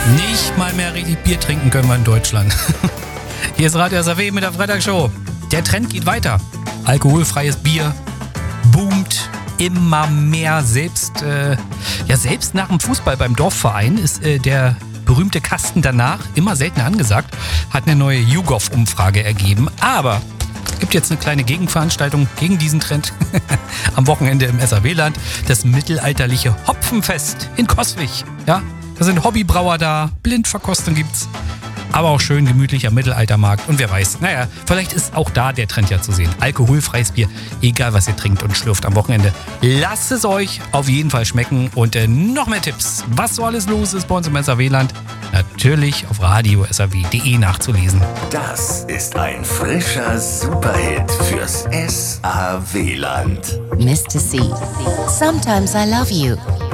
Nicht mal mehr richtig Bier trinken können wir in Deutschland. Hier ist Radio SAW mit der Freitagsshow. Der Trend geht weiter. Alkoholfreies Bier boomt immer mehr. Selbst nach dem Fußball beim Dorfverein ist der berühmte Kasten danach immer seltener angesagt. Hat eine neue YouGov-Umfrage ergeben. Aber es gibt jetzt eine kleine Gegenveranstaltung gegen diesen Trend. Am Wochenende im SAW-Land. Das mittelalterliche Hopfenfest in Coswig. Ja, da sind Hobbybrauer da. Blindverkostung gibt's. Aber auch schön gemütlich am Mittelaltermarkt. Und wer weiß, vielleicht ist auch da der Trend ja zu sehen. Alkoholfreies Bier, egal was ihr trinkt und schlürft am Wochenende. Lasst es euch auf jeden Fall schmecken. Und noch mehr Tipps, was so alles los ist bei uns im SAW-Land, natürlich auf radio-saw.de nachzulesen. Das ist ein frischer Superhit fürs SAW-Land. Mr. C. Sometimes I love you.